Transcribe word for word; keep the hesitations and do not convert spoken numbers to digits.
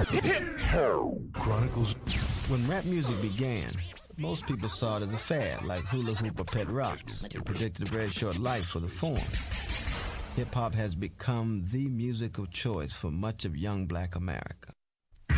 Chronicles. When rap music began, most people saw it as a fad, like hula hoop or pet rocks. It predicted a very short life for the form. Hip-hop has become the music of choice for much of young black America.